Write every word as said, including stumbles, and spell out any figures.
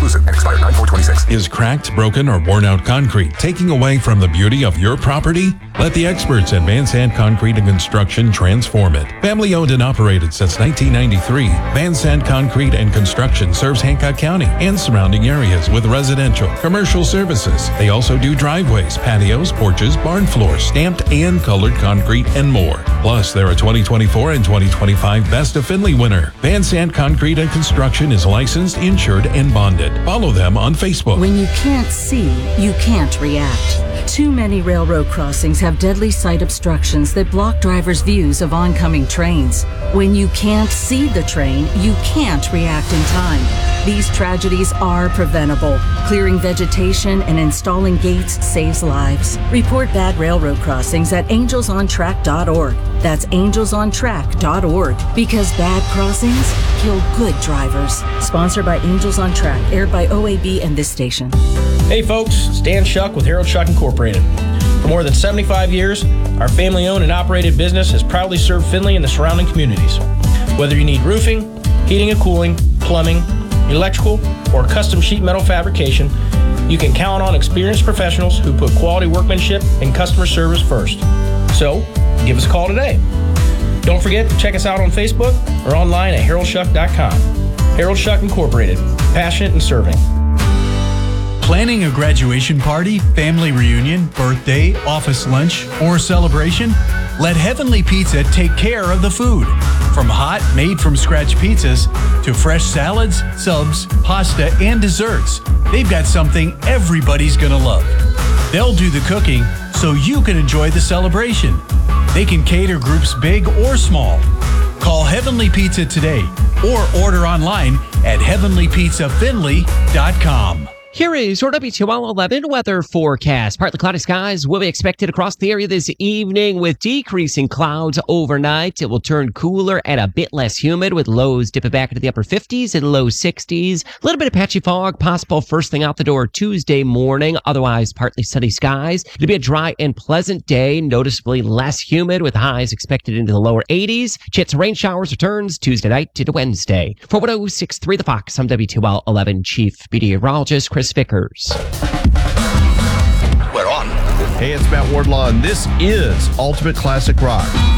exclusive and expire nine four twenty-six. Is cracked, broken, or worn out concrete taking away from the beauty of your property? Let the experts at Van Sant Concrete and Construction transform it. Family owned and operated since nineteen ninety-three, Van Sant Concrete and Construction serves Hancock County and surrounding areas with residential, commercial services. They also do driveways, patios, porches, barn floors, stamped and colored concrete, and more. Plus, they're a twenty twenty-four and twenty twenty-five Best of Findlay winner. Van Sant Concrete and Construction is licensed, insured, and bonded. Follow them on Facebook. When you can't see, you can't react. Too many railroad crossings have deadly sight obstructions that block drivers' views of oncoming trains. When you can't see the train, you can't react in time. These tragedies are preventable. Clearing vegetation and installing gates saves lives. Report bad railroad crossings at angels on track dot org. That's angels on track dot org. Because bad crossings kill good drivers. Sponsored by Angels on Track, aired by O A B and this station. Hey folks, it's Dan Shuck with Harold Shuck Incorporated. For more than seventy-five years, our family-owned and operated business has proudly served Findlay and the surrounding communities. Whether you need roofing, heating and cooling, plumbing, electrical, or custom sheet metal fabrication, you can count on experienced professionals who put quality workmanship and customer service first. So, give us a call today. Don't forget to check us out on Facebook or online at harold shuck dot com. Harold Shuck Incorporated, passionate and serving. Planning a graduation party, family reunion, birthday, office lunch, or celebration? Let Heavenly Pizza take care of the food. From hot, made-from-scratch pizzas to fresh salads, subs, pasta, and desserts, they've got something everybody's gonna love. They'll do the cooking so you can enjoy the celebration. They can cater groups big or small. Call Heavenly Pizza today or order online at heavenly pizza finley dot com. Here is your W two L eleven weather forecast. Partly cloudy skies will be expected across the area this evening with decreasing clouds overnight. It will turn cooler and a bit less humid with lows dipping back into the upper fifties and low sixties. A little bit of patchy fog possible first thing out the door Tuesday morning. Otherwise, partly sunny skies. It'll be a dry and pleasant day, noticeably less humid with highs expected into the lower eighties. Chance of rain showers returns Tuesday night into Wednesday. For one oh six point three The Fox, I'm W two L eleven Chief Meteorologist Chris Vickers. We're on. Hey, it's Matt Wardlaw, and this is Ultimate Classic Rock.